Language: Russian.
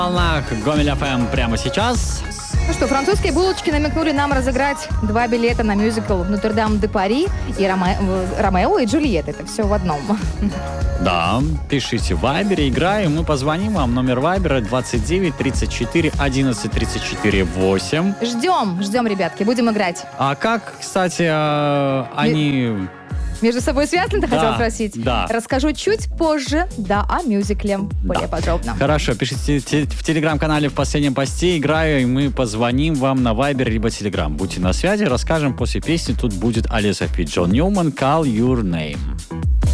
волнах Гомель ФМ прямо сейчас. Ну что, французские булочки намекнули нам разыграть 2 билета на мюзикл «Нотр-Дам-де-Пари» и «Ромео и Джульетта». Это все в одном. Да, пишите в Вайбере, играем, мы позвоним вам. Номер Вайбера 29 34 11 34 8. Ждем, ребятки, будем играть. А как, кстати, они... Между собой связаны, ты хотел спросить? Да. Расскажу чуть позже, о мюзикле более подробно. Хорошо, пишите в телеграм-канале в последнем посте, играю, и мы позвоним вам на Вайбер либо Телеграм. Будьте на связи, расскажем после песни. Тут будет Алиса Фит, Джон Ньюман, Call Your Name.